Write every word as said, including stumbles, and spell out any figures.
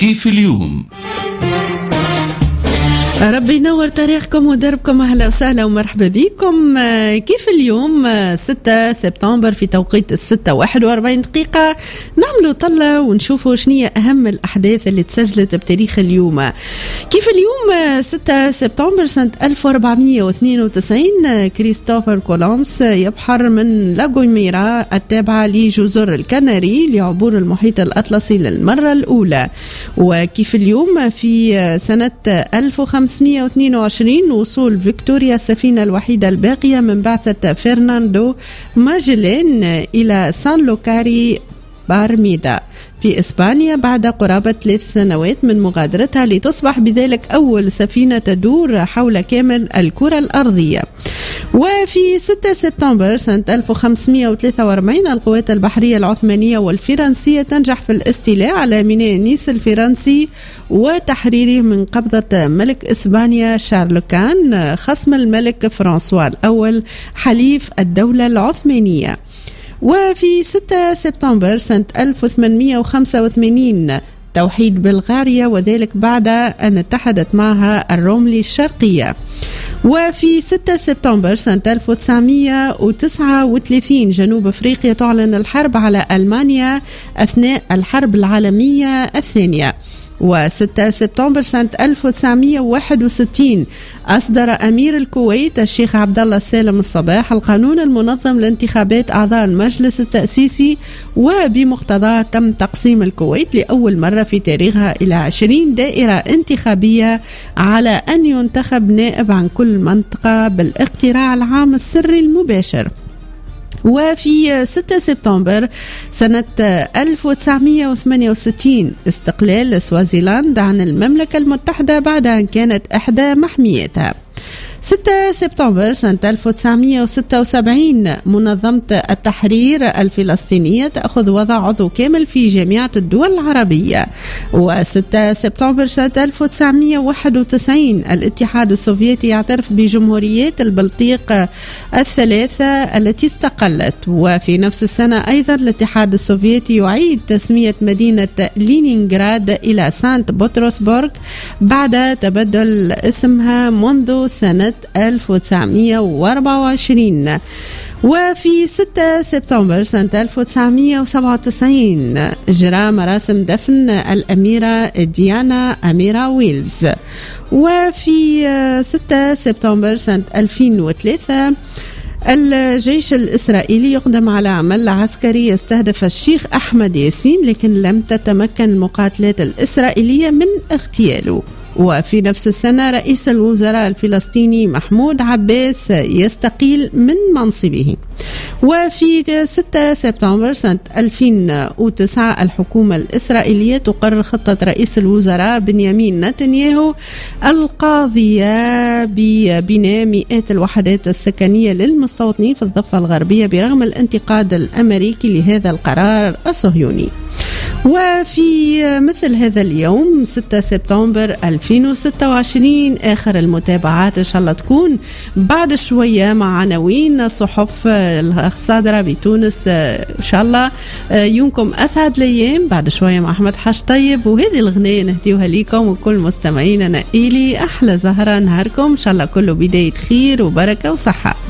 كيف اليوم. ربي ينور طريقكم ودربكم. أهلا وسهلا ومرحبا بكم. كيف اليوم ستة سبتمبر في توقيت الستة واحد وأربعين دقيقة نعملوا طلة ونشوفوا شنية أهم الأحداث اللي تسجلت بتاريخ اليوم. كيف اليوم ستة سبتمبر سنة ألف وأربعمية واثنين وتسعين كريستوفر كولومبس يبحر من لاغوميرا التابعة لجزر الكناري لعبور المحيط الأطلسي للمرة الأولى. وكيف اليوم في سنة ألف وخمسمية واثنين وعشرين وصول فيكتوريا السفينة الوحيدة الباقية من بعثة فرناندو ماجلين إلى سان لوكاري بارميدا في إسبانيا بعد قرابة ثلاث سنوات من مغادرتها، لتصبح بذلك أول سفينة تدور حول كامل الكرة الأرضية. وفي ستة سبتمبر سنة ألف وخمسمية وثلاثة وأربعين القوات البحرية العثمانية والفرنسية تنجح في الاستيلاء على ميناء نيس الفرنسي وتحريره من قبضة ملك إسبانيا شارلوكان خصم الملك فرانسوا الأول حليف الدولة العثمانية. وفي ستة سبتمبر سنة ألف وثمانمية وخمسة وثمانين توحيد بلغاريا، وذلك بعد أن اتحدت معها الروملي الشرقية. وفي ستة سبتمبر سنة ألف وتسعمية وتسعة وثلاثين جنوب أفريقيا تعلن الحرب على ألمانيا أثناء الحرب العالمية الثانية. وستة سبتمبر سنة ألف وتسعمية وواحد وستين أصدر أمير الكويت الشيخ عبد الله السالم الصباح القانون المنظم لانتخابات أعضاء المجلس التأسيسي، وبمقتضاه تم تقسيم الكويت لأول مرة في تاريخها إلى عشرين دائرة انتخابية على أن ينتخب نائب عن كل منطقة بالاقتراع العام السري المباشر. وفي ستة سبتمبر سنة ألف وتسعمية وثمانية وستين استقلال سوازيلاند عن المملكة المتحدة بعد أن كانت إحدى محمياتها. ستة سبتمبر سنة ألف وتسعمية وستة وسبعين منظمة التحرير الفلسطينية تأخذ وضع عضو كامل في جامعة الدول العربية. وستة سبتمبر سنة ألف وتسعمية وواحد وتسعين الاتحاد السوفيتي يعترف بجمهوريات البلطيق الثلاثة التي استقلت. وفي نفس السنة أيضا الاتحاد السوفيتي يعيد تسمية مدينة لينينغراد إلى سانت بطرسبرغ بعد تبدل اسمها منذ سنة ألف وتسعمية وأربعة وعشرين. وفي ستة سبتمبر سنة ألف وتسعمية وسبعة وتسعين إجراء مراسم دفن الأميرة ديانا أميرة ويلز. وفي ستة سبتمبر سنة ألفين وثلاثة الجيش الإسرائيلي يقدم على عمل عسكري يستهدف الشيخ أحمد ياسين، لكن لم تتمكن المقاتلات الإسرائيلية من اغتياله. وفي نفس السنة رئيس الوزراء الفلسطيني محمود عباس يستقيل من منصبه. وفي ستة سبتمبر سنة ألفين وتسعة الحكومة الإسرائيلية تقرر خطة رئيس الوزراء بنيامين نتنياهو القاضية ببناء مئات الوحدات السكنية للمستوطنين في الضفة الغربية برغم الانتقاد الأمريكي لهذا القرار الصهيوني. وفي مثل هذا اليوم ستة سبتمبر ألفين وستة وعشرين آخر المتابعات إن شاء الله تكون بعد شوية مع عناوين صحف الصادرة بتونس. إن شاء الله يومكم أسعد الأيام. بعد شوية مع أحمد حاج طيب، وهذه الغنية نهديوها ليكم وكل مستمعينا. إلي أحلى زهرة نهاركم إن شاء الله كله بداية خير وبركة وصحة.